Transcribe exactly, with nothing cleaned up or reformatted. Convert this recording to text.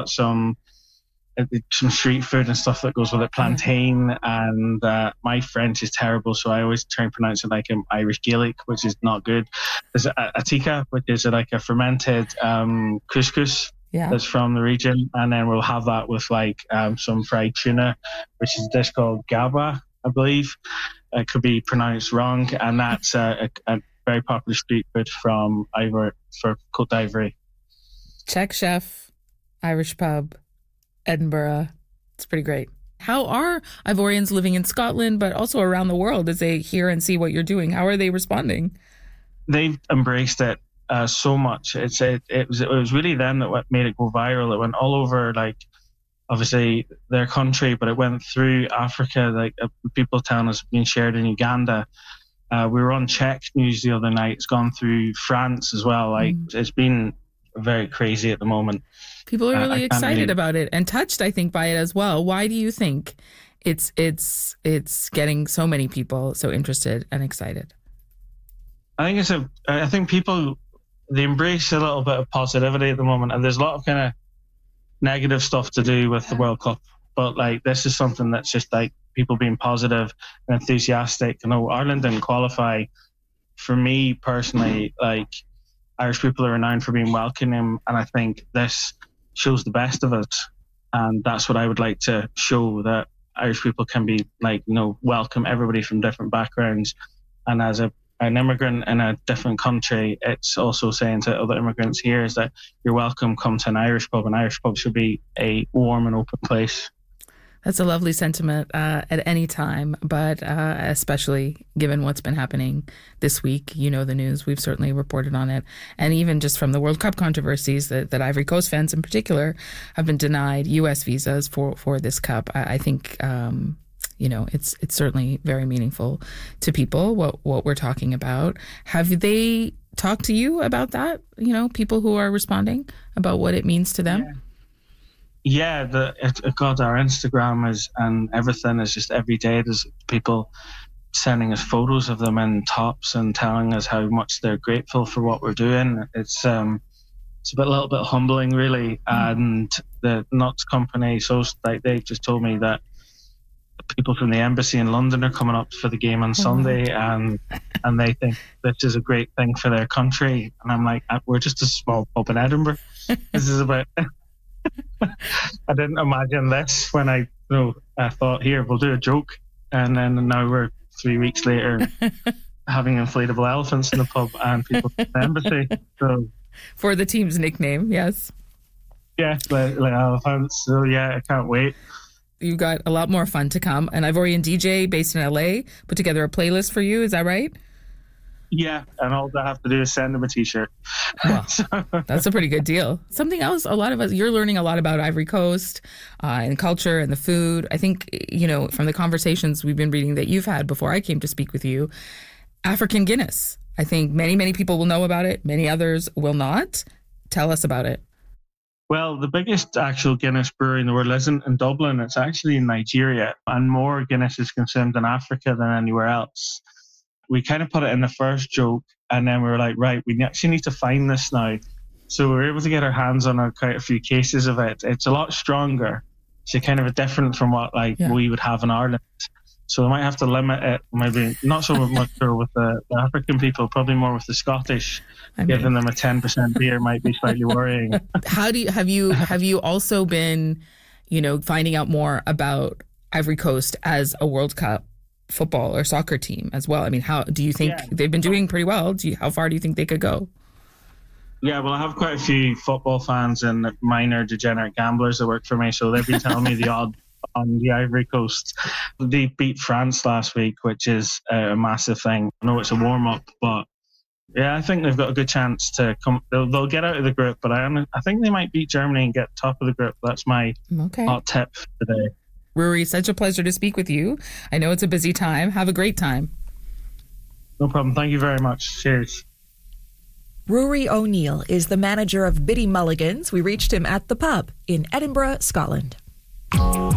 got some some street food and stuff that goes with it, plantain, and uh, my French is terrible, so I always try and pronounce it like an Irish Gaelic, which is not good. There's a, a tikka, which is like a fermented um, couscous yeah. that's from the region, and then we'll have that with like um, some fried tuna, which is a dish called gaba, I believe. It could be pronounced wrong, and that's a, a, a very popular street food from Ivory, for Côte d'Ivory. Czech chef, Irish pub, Edinburgh. It's pretty great. How are Ivorians living in Scotland, but also around the world as they hear and see what you're doing? How are they responding? They've embraced it uh, so much. It's it, it was it was really them that made it go viral. It went all over, like, obviously their country, but it went through Africa. Like uh, people telling us it's been shared in Uganda. Uh, we were on Czech news the other night. It's gone through France as well. Like mm. it's been very crazy at the moment. People are really uh, excited about it and touched, I think, by it as well. Why do you think it's it's it's getting so many people so interested and excited? I think it's a. I think people they embrace a little bit of positivity at the moment, and there's a lot of kind of negative stuff to do with the World Cup. But like this is something that's just like people being positive and enthusiastic. You know, Ireland didn't qualify. For me personally, like Irish people are renowned for being welcoming, and I think this shows the best of us, and that's what I would like to show, that Irish people can be like, you know, welcome everybody from different backgrounds. And as a an immigrant in a different country, it's also saying to other immigrants here is that you're welcome, come to an Irish pub. An Irish pub should be a warm and open place. That's a lovely sentiment uh, at any time, but uh, especially given what's been happening this week. You know the news. We've certainly reported on it. And even just from the World Cup controversies that, that Ivory Coast fans in particular have been denied U S visas for, for this cup. I, I think, um, you know, it's it's certainly very meaningful to people, what, what we're talking about. Have they talked to you about that? You know, people who are responding about what it means to them? Yeah. Yeah, the it, it, God, our Instagram is and everything is just every day. There's people sending us photos of them in tops and telling us how much they're grateful for what we're doing. It's um, it's a bit, a little bit humbling, really. Mm. And the Nuts Company, so like they just told me that people from the embassy in London are coming up for the game on Sunday, and and they think this is a great thing for their country. And I'm like, we're just a small pub in Edinburgh. This is about. I didn't imagine this when I, you know, I thought, here, we'll do a joke. And then now we're three weeks later having inflatable elephants in the pub and people from the embassy. So, for the team's nickname, yes. Yeah, like, like elephants. So yeah, I can't wait. You've got a lot more fun to come. An Ivorian D J based in L A put together a playlist for you. Is that right? Yeah, and all I have to do is send them a T-shirt. Well, that's a pretty good deal. Something else, a lot of us, you're learning a lot about Ivory Coast uh, and culture and the food. I think, you know, from the conversations we've been reading that you've had before I came to speak with you, African Guinness. I think many, many people will know about it. Many others will not. Tell us about it. Well, the biggest actual Guinness brewery in the world isn't in Dublin. It's actually in Nigeria. And more Guinness is consumed in Africa than anywhere else. We kind of put it in the first joke, and then we were like, right, we actually need to find this now. So we were able to get our hands on a, quite a few cases of it. It's a lot stronger. So kind of different from what like yeah. we would have in Ireland. So we might have to limit it, maybe not so much with the, the African people, probably more with the Scottish. I mean, giving them a ten percent beer might be slightly worrying. How do you, have you, have you also been, you know, finding out more about Ivory Coast as a World Cup football or soccer team as well? I mean, how do you think yeah. they've been doing pretty well? Do you, how far do you think they could go? Yeah, well, I have quite a few football fans and minor degenerate gamblers that work for me, so they've been telling me the odd on the Ivory Coast. They beat France last week, which is a massive thing. I know it's a warm-up, but yeah, I think they've got a good chance to come. They'll, they'll get out of the group, but I, am, I think they might beat Germany and get top of the group. That's my okay. hot tip today. Ruairí, such a pleasure to speak with you. I know it's a busy time. Have a great time. No problem. Thank you very much. Cheers. Ruairí O'Neill is the manager of Biddy Mulligan's. We reached him at the pub in Edinburgh, Scotland.